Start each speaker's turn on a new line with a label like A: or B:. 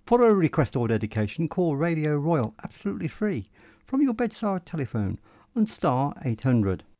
A: For a request or dedication, call Radio Royal absolutely free from your bedside telephone on star 800.